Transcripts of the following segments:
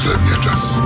последния час.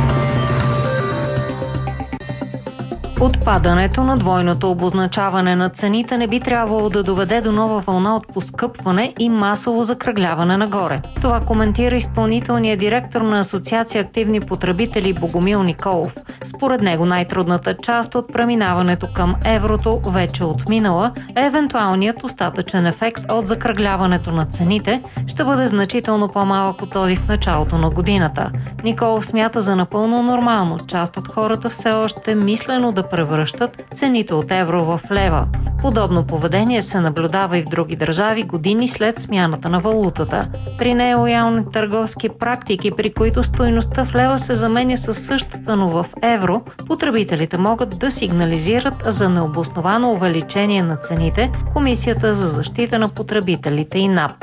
Отпадането на двойното обозначаване на цените не би трябвало да доведе до нова вълна от поскъпване и масово закръгляване нагоре. Това коментира изпълнителният директор на Асоциация активни потребители Богомил Николов. Според него най-трудната част от преминаването към еврото вече отминала, а евентуалният остатъчен ефект от закръгляването на цените ще бъде значително по-малък от този в началото на годината. Николов смята за напълно нормално част от хората все още мислено да превръщат цените от евро в лева. Подобно поведение се наблюдава и в други държави години след смяната на валутата. При нелоялни търговски практики, при които стойността в лева се заменя със същата, но в евро, потребителите могат да сигнализират за необосновано увеличение на цените Комисията за защита на потребителите и НАП.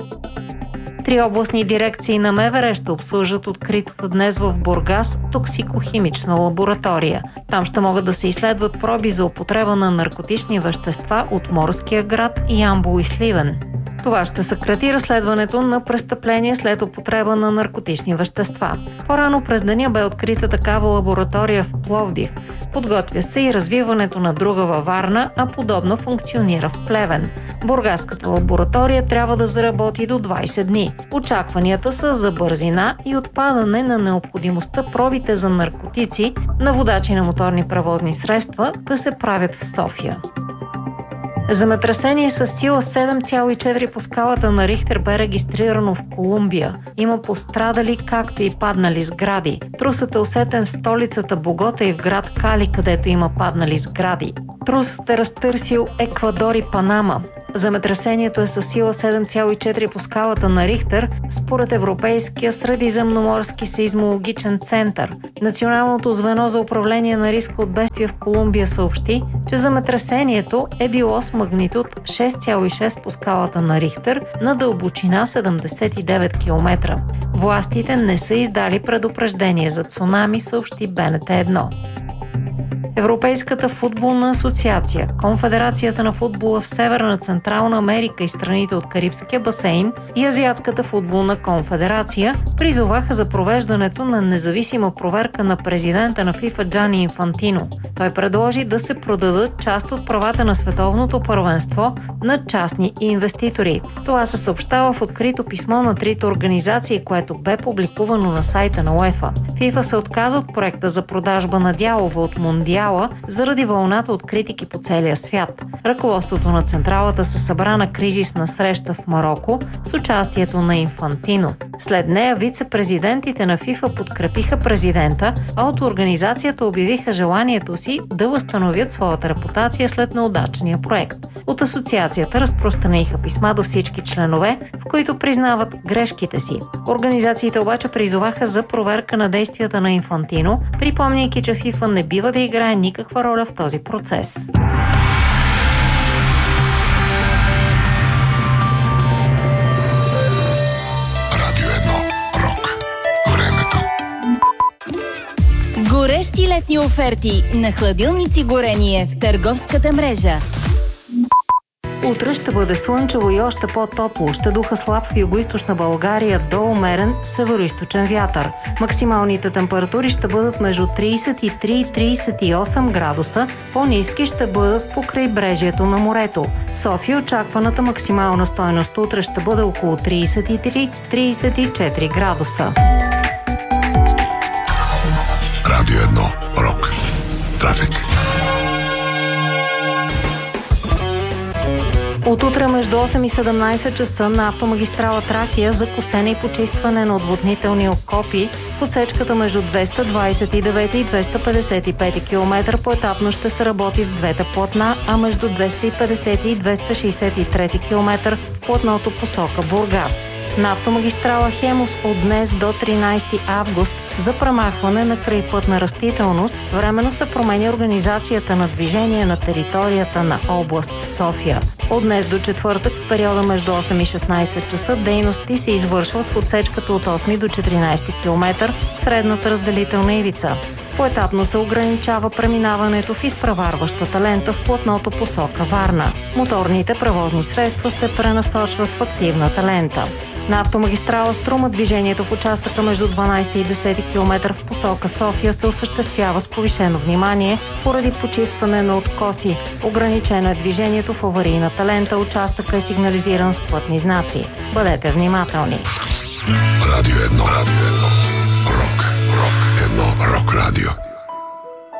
3 областни дирекции на МВР ще обслужат откритата днес в Бургас токсикохимична лаборатория. Там ще могат да се изследват проби за употреба на наркотични вещества от Морския град, Ямбол и Сливен. Това ще съкрати разследването на престъпления след употреба на наркотични вещества. По-рано през деня бе открита такава лаборатория в Пловдив. Подготвя се и развиването на друга във Варна, а подобно функционира в Плевен. Бургаската лаборатория трябва да заработи до 20 дни. Очакванията са за бързина и отпадане на необходимостта пробите за наркотици на водачи на моторни превозни средства да се правят в София. Земетресение с сила 7,4 по скалата на Рихтер бе регистрирано в Колумбия. Има пострадали, както и паднали сгради. Трусът е усетен в столицата Богота и в град Кали, където има паднали сгради. Трусът е разтърсил Еквадор и Панама. Земетресението е със сила 7,4 по скалата на Рихтер, според Европейския средиземноморски сеизмологичен център. Националното звено за управление на риска от бедствия в Колумбия съобщи, че земетресението е било с магнитуд 6,6 по скалата на Рихтер на дълбочина 79 км. Властите не са издали предупреждение за цунами, съобщи БНТ1. Европейската футболна асоциация, Конфедерацията на футбола в Северна Централна Америка и страните от Карибския басейн и Азиатската футболна конфедерация призоваха за провеждането на независима проверка на президента на ФИФА Джани Инфантино. Той предложи да се продадат част от правата на световното първенство на частни инвеститори. Това се съобщава в открито писмо на трите организации, което бе публикувано на сайта на УЕФА. ФИФА се отказа от проекта за продажба на дялове от Мондиала заради вълната от критики по целия свят. Ръководството на централата се събра на кризисна среща в Мароко с участието на Инфантино. След нея вице-президентите на ФИФА подкрепиха президента, а от организацията обявиха желанието си да възстановят своята репутация след неудачния проект. От асоциацията разпространиха писма до всички членове, в които признават грешките си. Организациите обаче призоваха за проверка на действията на Инфантино, припомняйки, че ФИФА не бива да играе никаква роля в този процес. Радио 1. Рок. Времето. Горещи летни оферти на хладилници горение в търговската мрежа. Утре ще бъде слънчево и още по-топло. Ще духа слаб в югоизточна България до умерен североизточен вятър. Максималните температури ще бъдат между 33 и 38 градуса. По-ниски ще бъдат по крайбрежието на морето. В София очакваната максимална стойност утре ще бъде около 33-34 градуса. Радио 1. Рок. Трафик. От утре между 8 и 17 часа на автомагистрала Тракия за косене и почистване на отводнителни окопи в отсечката между 229 и 255 км поетапно ще се работи в двете платна, а между 250 и 263 км в платното посока Бургас. На автомагистрала Хемус от днес до 13 август за премахване на крайпътна растителност временно се променя организацията на движение на територията на област София. От днес до четвъртък в периода между 8 и 16 часа дейности се извършват в отсечката от 8 до 14 км в средната разделителна ивица. Поетапно се ограничава преминаването в изпреварващата лента в платното посока Варна. Моторните превозни средства се пренасочват в активната лента. На автомагистрала Струма движението в участъка между 12 и 10 км в посока София се осъществява с повишено внимание поради почистване на откоси. Ограничено е движението в аварийната лента. Участъка е сигнализиран с пътни знаци. Бъдете внимателни. Радио 1. Рок. Рок. 1. Рок радио.